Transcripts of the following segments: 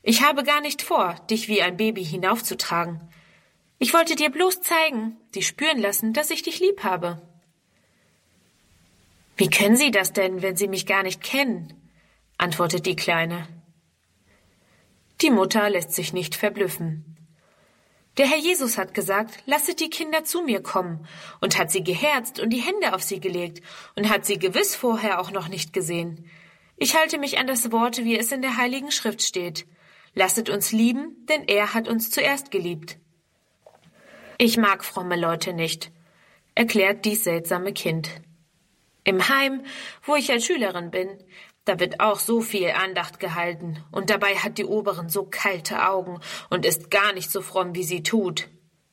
Ich habe gar nicht vor, dich wie ein Baby hinaufzutragen. Ich wollte dir bloß zeigen, dir spüren lassen, dass ich dich lieb habe. Wie können Sie das denn, wenn Sie mich gar nicht kennen? Antwortet die Kleine. Die Mutter lässt sich nicht verblüffen. Der Herr Jesus hat gesagt, lasset die Kinder zu mir kommen, und hat sie geherzt und die Hände auf sie gelegt und hat sie gewiss vorher auch noch nicht gesehen. Ich halte mich an das Wort, wie es in der Heiligen Schrift steht. Lasset uns lieben, denn er hat uns zuerst geliebt. Ich mag fromme Leute nicht, erklärt dies seltsame Kind. Im Heim, wo ich als Schülerin bin, da wird auch so viel Andacht gehalten, und dabei hat die Oberin so kalte Augen und ist gar nicht so fromm, wie sie tut.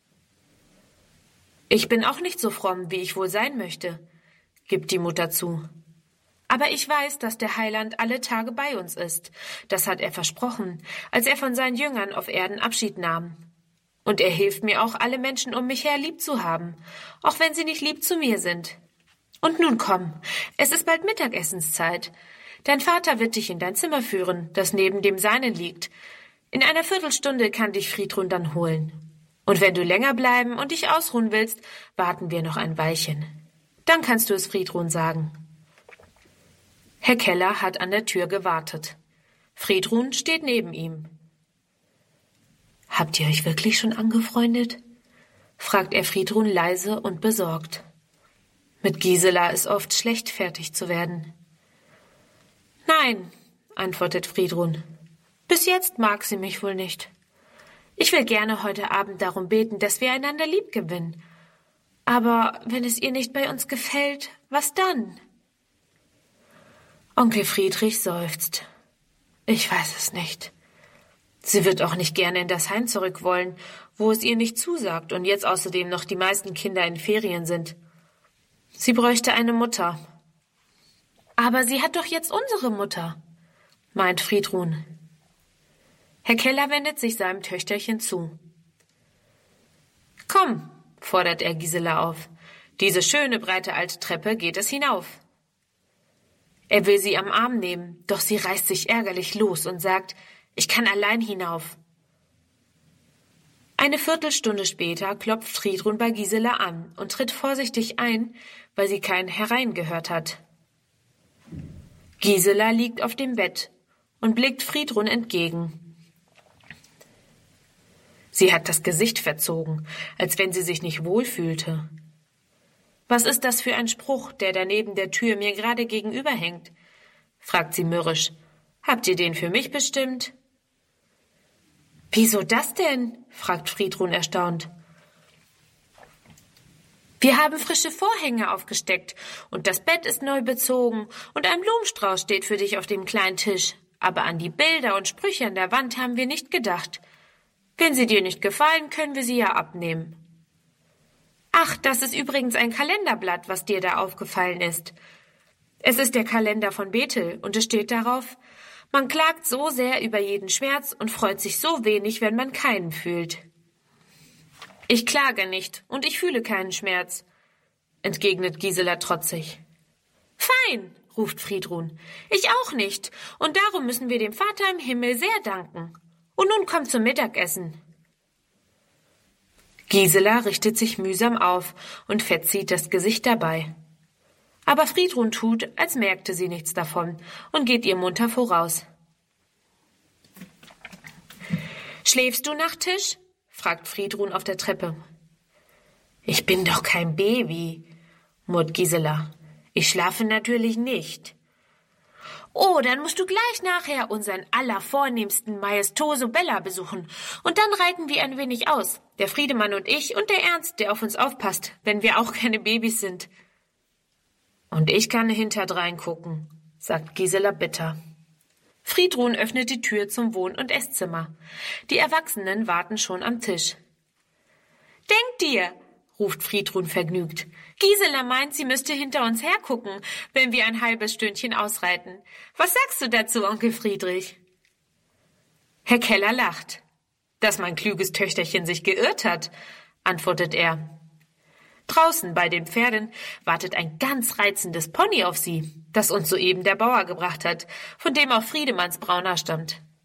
Ich bin auch nicht so fromm, wie ich wohl sein möchte, gibt die Mutter zu. Aber ich weiß, dass der Heiland alle Tage bei uns ist. Das hat er versprochen, als er von seinen Jüngern auf Erden Abschied nahm. Und er hilft mir auch, alle Menschen um mich her lieb zu haben, auch wenn sie nicht lieb zu mir sind. Und nun komm, es ist bald Mittagessenszeit. Dein Vater wird dich in dein Zimmer führen, das neben dem seinen liegt. In einer Viertelstunde kann dich Friedrun dann holen. Und wenn du länger bleiben und dich ausruhen willst, warten wir noch ein Weilchen. Dann kannst du es Friedrun sagen. Herr Keller hat an der Tür gewartet. Friedrun steht neben ihm. »Habt ihr euch wirklich schon angefreundet?« fragt er Friedrun leise und besorgt. Mit Gisela ist oft schlecht, fertig zu werden. »Nein«, antwortet Friedrun. »Bis jetzt mag sie mich wohl nicht. Ich will gerne heute Abend darum beten, dass wir einander lieb gewinnen. Aber wenn es ihr nicht bei uns gefällt, was dann?« Onkel Friedrich seufzt. »Ich weiß es nicht. Sie wird auch nicht gerne in das Heim zurück wollen, wo es ihr nicht zusagt und jetzt außerdem noch die meisten Kinder in Ferien sind. Sie bräuchte eine Mutter.« »Aber sie hat doch jetzt unsere Mutter«, meint Friedrun. Herr Keller wendet sich seinem Töchterchen zu. »Komm«, fordert er Gisela auf, »diese schöne breite alte Treppe geht es hinauf.« Er will sie am Arm nehmen, doch sie reißt sich ärgerlich los und sagt, »Ich kann allein hinauf.« Eine Viertelstunde später klopft Friedrun bei Gisela an und tritt vorsichtig ein, weil sie kein Herein gehört hat. Gisela liegt auf dem Bett und blickt Friedrun entgegen. Sie hat das Gesicht verzogen, als wenn sie sich nicht wohlfühlte. »Was ist das für ein Spruch, der da neben der Tür mir gerade gegenüber hängt?« fragt sie mürrisch. »Habt ihr den für mich bestimmt?« »Wieso das denn?« fragt Friedrun erstaunt. »Wir haben frische Vorhänge aufgesteckt und das Bett ist neu bezogen und ein Blumenstrauß steht für dich auf dem kleinen Tisch. Aber an die Bilder und Sprüche an der Wand haben wir nicht gedacht. Wenn sie dir nicht gefallen, können wir sie ja abnehmen.« »Ach, das ist übrigens ein Kalenderblatt, was dir da aufgefallen ist. Es ist der Kalender von Bethel und es steht darauf, man klagt so sehr über jeden Schmerz und freut sich so wenig, wenn man keinen fühlt.« »Ich klage nicht und ich fühle keinen Schmerz«, entgegnet Gisela trotzig. »Fein«, ruft Friedrun, »ich auch nicht und darum müssen wir dem Vater im Himmel sehr danken. Und nun komm zum Mittagessen.« Gisela richtet sich mühsam auf und verzieht das Gesicht dabei. Aber Friedrun tut, als merkte sie nichts davon und geht ihr munter voraus. »Schläfst du nach Tisch?« fragt Friedrun auf der Treppe. »Ich bin doch kein Baby«, murrt Gisela. »Ich schlafe natürlich nicht.« »Oh, dann musst du gleich nachher unseren allervornehmsten Maestoso Bella besuchen und dann reiten wir ein wenig aus, der Friedemann und ich und der Ernst, der auf uns aufpasst, wenn wir auch keine Babys sind.« »Und ich kann hinterdrein gucken«, sagt Gisela bitter. Friedrun öffnet die Tür zum Wohn- und Esszimmer. Die Erwachsenen warten schon am Tisch. »Denk dir«, ruft Friedrun vergnügt, »Gisela meint, sie müsste hinter uns hergucken, wenn wir ein halbes Stündchen ausreiten. Was sagst du dazu, Onkel Friedrich?« Herr Keller lacht. »Dass mein kluges Töchterchen sich geirrt hat«, antwortet er. Draußen bei den Pferden wartet ein ganz reizendes Pony auf sie, das uns soeben der Bauer gebracht hat, von dem auch Friedemanns Brauner stammt.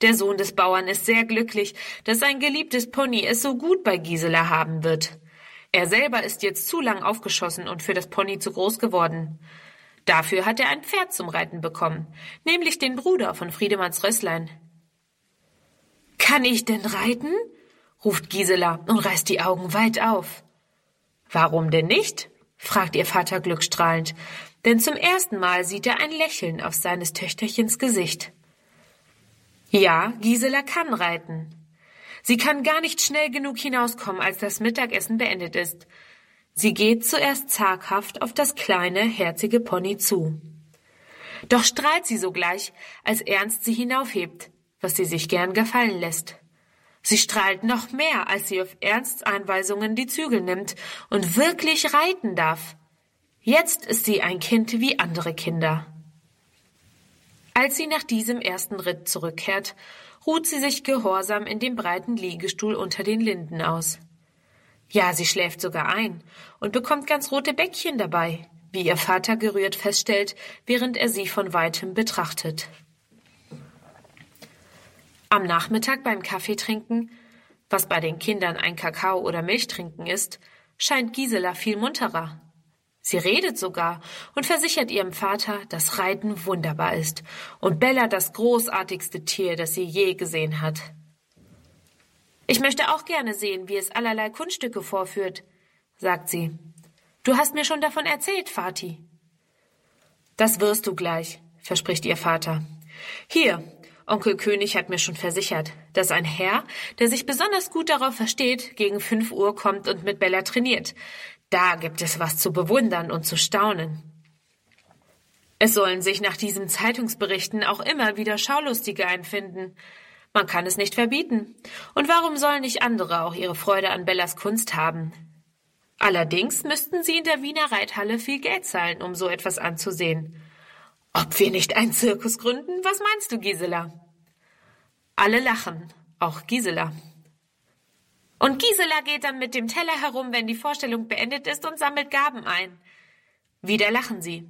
Der Sohn des Bauern ist sehr glücklich, dass sein geliebtes Pony es so gut bei Gisela haben wird. Er selber ist jetzt zu lang aufgeschossen und für das Pony zu groß geworden. Dafür hat er ein Pferd zum Reiten bekommen, nämlich den Bruder von Friedemanns Rösslein. »Kann ich denn reiten?« ruft Gisela und reißt die Augen weit auf. »Warum denn nicht?« fragt ihr Vater glückstrahlend, denn zum ersten Mal sieht er ein Lächeln auf seines Töchterchens Gesicht. Ja, Gisela kann reiten. Sie kann gar nicht schnell genug hinauskommen, als das Mittagessen beendet ist. Sie geht zuerst zaghaft auf das kleine, herzige Pony zu. Doch strahlt sie sogleich, als Ernst sie hinaufhebt, was sie sich gern gefallen lässt. Sie strahlt noch mehr, als sie auf Ernsts Anweisungen die Zügel nimmt und wirklich reiten darf. Jetzt ist sie ein Kind wie andere Kinder. Als sie nach diesem ersten Ritt zurückkehrt, ruht sie sich gehorsam in dem breiten Liegestuhl unter den Linden aus. Ja, sie schläft sogar ein und bekommt ganz rote Bäckchen dabei, wie ihr Vater gerührt feststellt, während er sie von weitem betrachtet. Am Nachmittag beim Kaffeetrinken, was bei den Kindern ein Kakao oder Milchtrinken ist, scheint Gisela viel munterer. Sie redet sogar und versichert ihrem Vater, dass Reiten wunderbar ist und Bella das großartigste Tier, das sie je gesehen hat. »Ich möchte auch gerne sehen, wie es allerlei Kunststücke vorführt«, sagt sie. »Du hast mir schon davon erzählt, Vati.« »Das wirst du gleich«, verspricht ihr Vater. »Hier, Onkel König hat mir schon versichert, dass ein Herr, der sich besonders gut darauf versteht, gegen 5 Uhr kommt und mit Bella trainiert. Da gibt es was zu bewundern und zu staunen.« Es sollen sich nach diesen Zeitungsberichten auch immer wieder Schaulustige einfinden. Man kann es nicht verbieten. Und warum sollen nicht andere auch ihre Freude an Bellas Kunst haben? Allerdings müssten sie in der Wiener Reithalle viel Geld zahlen, um so etwas anzusehen. Ob wir nicht einen Zirkus gründen? Was meinst du, Gisela? Alle lachen, auch Gisela. Und Gisela geht dann mit dem Teller herum, wenn die Vorstellung beendet ist, und sammelt Gaben ein. Wieder lachen sie.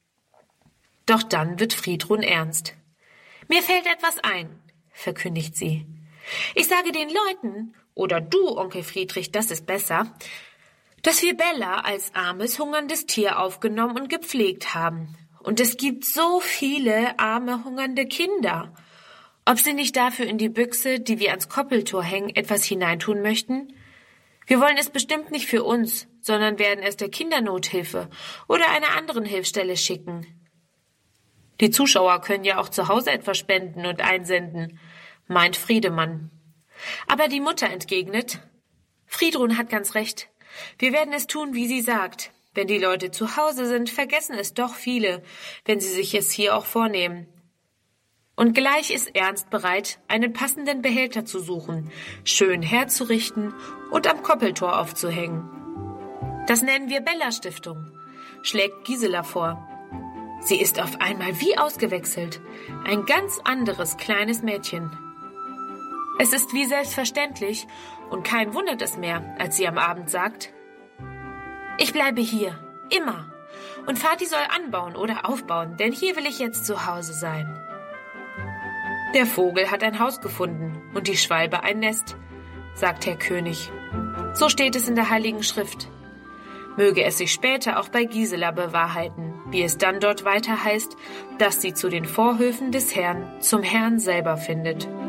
Doch dann wird Friedrun ernst. »Mir fällt etwas ein«, verkündigt sie. »Ich sage den Leuten, oder du, Onkel Friedrich, das ist besser, dass wir Bella als armes, hungerndes Tier aufgenommen und gepflegt haben. Und es gibt so viele arme, hungernde Kinder. Ob sie nicht dafür in die Büchse, die wir ans Koppeltor hängen, etwas hineintun möchten? Wir wollen es bestimmt nicht für uns, sondern werden es der Kindernothilfe oder einer anderen Hilfsstelle schicken. Die Zuschauer können ja auch zu Hause etwas spenden und einsenden«, meint Friedemann. Aber die Mutter entgegnet, »Friedrun hat ganz recht. Wir werden es tun, wie sie sagt. Wenn die Leute zu Hause sind, vergessen es doch viele, wenn sie sich es hier auch vornehmen.« Und gleich ist Ernst bereit, einen passenden Behälter zu suchen, schön herzurichten und am Koppeltor aufzuhängen. »Das nennen wir Bella-Stiftung«, schlägt Gisela vor. Sie ist auf einmal wie ausgewechselt, ein ganz anderes kleines Mädchen. Es ist wie selbstverständlich und kein wundert es mehr, als sie am Abend sagt, »Ich bleibe hier, immer, und Vati soll anbauen oder aufbauen, denn hier will ich jetzt zu Hause sein.« »Der Vogel hat ein Haus gefunden und die Schwalbe ein Nest«, sagt Herr König. So steht es in der Heiligen Schrift. Möge es sich später auch bei Gisela bewahrheiten, wie es dann dort weiter heißt, dass sie zu den Vorhöfen des Herrn zum Herrn selber findet.